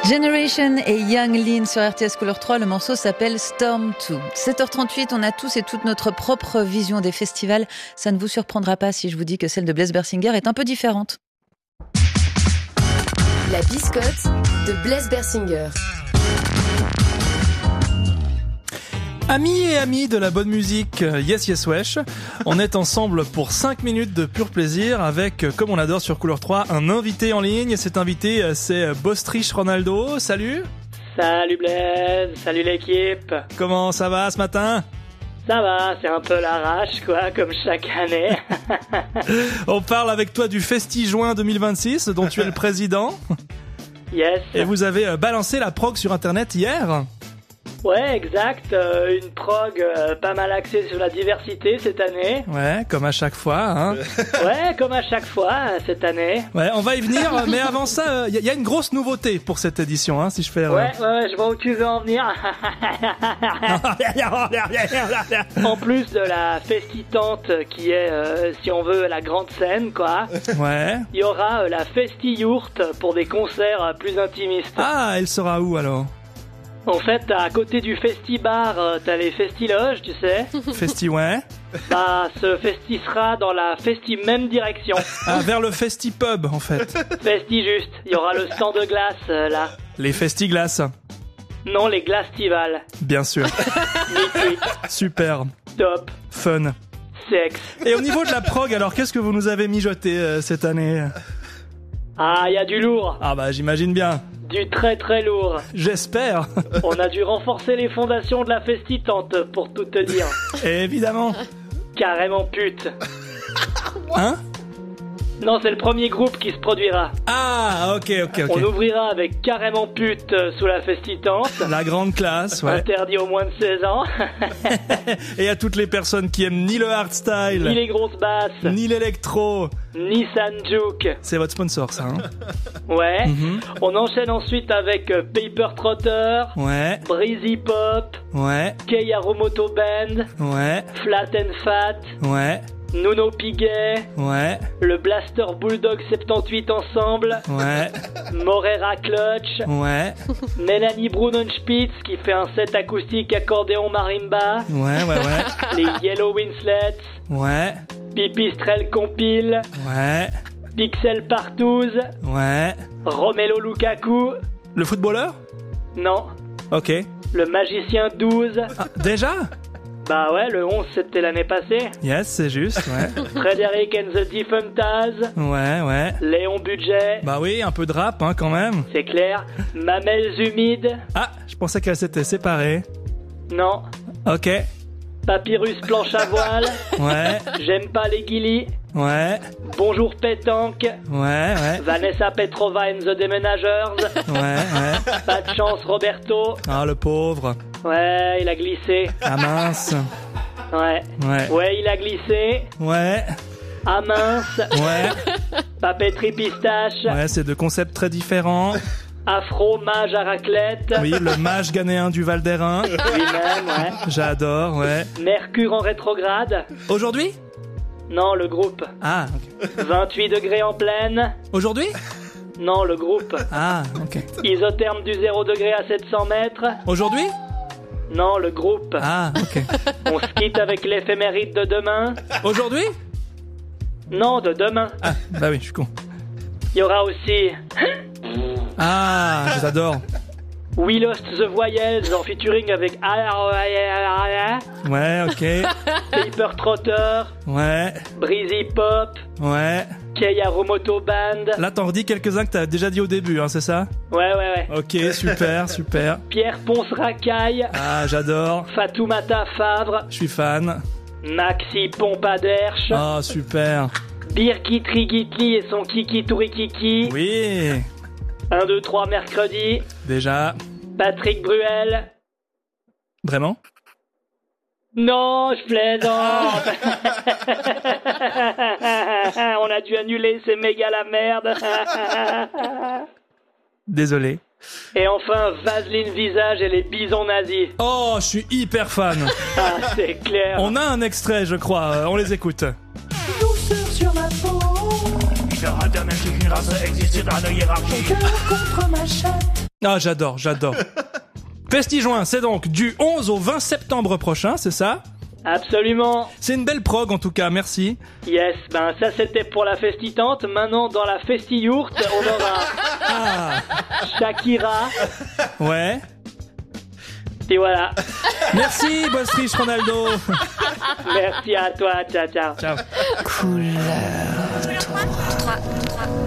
Generation et Young Lean sur RTS Couleur 3, le morceau s'appelle Storm 2. 7h38, on a tous et toutes notre propre vision des festivals. Ça ne vous surprendra pas si je vous dis que celle de Blaise Bersinger est un peu différente. La biscotte de Blaise Bersinger. Amis et amis de la bonne musique, yes yes wesh, on est ensemble pour 5 minutes de pur plaisir avec, comme on adore sur Couleur 3, un invité en ligne. Cet invité, c'est Bostrich Ronaldo. Salut. Salut Blaise, salut l'équipe. Comment ça va ce matin ? Ça va, c'est un peu l'arrache quoi, comme chaque année. On parle avec toi du Festi-Juin 2026 dont tu es le président. Yes. Et vous avez balancé la prog sur internet hier ? Ouais, exact. Une prog pas mal axée sur la diversité cette année. Ouais, comme à chaque fois, hein. Ouais, comme à chaque fois cette année. Ouais, on va y venir, mais avant ça, y a une grosse nouveauté pour cette édition, hein, si je fais... Ouais, je vois où tu veux en venir. En plus de la festitante qui est, si on veut, la grande scène, quoi. Ouais. Il y aura la festi-yourte pour des concerts plus intimistes. Ah, elle sera où alors ? En fait, à côté du festi-bar, t'as les festi-loges, tu sais. Festi, ouais. Bah, ce festi sera dans la festi même direction. Ah, vers le festi-pub, en fait. Festi juste. Il y aura le stand de glace, là. Les festi-glaces. Non, les glaces-tivales. Bien sûr. Mythique. Super. Top. Fun. Sexe. Et au niveau de la prog, alors, qu'est-ce que vous nous avez mijoté cette année ? Ah, il y a du lourd. Ah bah, j'imagine bien. Du très très lourd. J'espère. On a dû renforcer les fondations de la festitante, pour tout te dire. Évidemment. Carrément pute. Hein ? Non, c'est le premier groupe qui se produira. Ah, ok. On ouvrira avec Carrément pute sous la festitante. La grande classe, ouais. Interdit aux moins de 16 ans. Et à toutes les personnes qui aiment ni le hardstyle, Ni les grosses basses, ni l'électro. ni Sanjuk. C'est votre sponsor, ça, hein ? Ouais. Mhm. On enchaîne ensuite avec Paper Trotter, Ouais, Breezy Pop, ouais, Kei Aromoto Band, ouais, Flat and Fat, ouais, Nuno Piguet, ouais, le Blaster Bulldog 78 ensemble, ouais, Morera Clutch, ouais, Mélanie Brunenspitz qui fait un set acoustique accordéon marimba, ouais, les Yellow Winslets, ouais, Pipistrel Compile, ouais, Pixel Partouze, ouais. Romelu Lukaku, Le footballeur ? non, Ok. le Magicien 12, Ah, déjà ? bah ouais, le 11 c'était l'année passée, Yes, c'est juste, ouais. Frédéric and the Diffuntaz, Ouais. Léon Budget, Bah oui, un peu de rap, hein, quand même. c'est clair, Mamelles Humides, Ah, je pensais qu'elles s'étaient séparées. non, Ok. Papyrus Planche à Voile, Ouais, J'aime pas les guilis, ouais, Bonjour Pétanque, ouais, Vanessa Petrova and the Déménageurs, ouais. Pas de chance Roberto, Ah, le pauvre. ouais, il a glissé, Ah mince. ouais, Ouais, il a glissé, ouais, ah mince, ouais. Papeterie Pistache, Ouais, c'est deux concepts très différents. Afro Mage à raclette, Oui, le mage ghanéen du Val d'Airain. lui-même, ouais, J'adore, ouais. Mercure en rétrograde, Aujourd'hui ? non, le groupe, Ah, ok. 28 degrés en pleine, Aujourd'hui ? non, le groupe, Ah, ok. isotherme du 0 degré à 700 mètres, Aujourd'hui ? non, le groupe, Ah, ok. on se quitte avec l'éphéméride de demain, Aujourd'hui ? non, de demain, Ah, bah oui, je suis con. il y aura aussi Ah, je t'adore. We Lost the Voyelles en featuring avec Ouais, ok. Paper Trotter, Ouais, Breezy Pop, ouais. Kei Aromoto Band, Là, t'en redis quelques-uns que t'as déjà dit au début, hein, c'est ça ? ouais, Ok, super. Pierre Ponce Racaille, Ah, j'adore. Fatoumata Favre, Je suis fan. Maxi Pompaderche, Ah, super. Birki Trigitli et son Kiki Tourikiki, Oui, 1, 2, 3 mercredi, déjà. Patrick Bruel, Vraiment ? non, je plaisante. On a dû annuler, c'est méga la merde. Désolé. Et enfin, Vaseline Visage et les bisons nazis. Oh, je suis hyper fan. Ah, c'est clair. On a un extrait, je crois. On les écoute. Douceur sur ma peau, Différentes même qu'une race existe dans nos hiérarchies. cœur contre ma chatte. Ah, j'adore. Festijoin, c'est donc du 11 au 20 septembre prochain, c'est ça ? Absolument. C'est une belle prog en tout cas, merci. Yes, ben ça c'était pour la festitante. Maintenant dans la festi-yourte, on aura Shakira. Ouais. Et voilà. Merci, Bostriche Ronaldo. Merci à toi, ciao. Ciao. Couleur 3.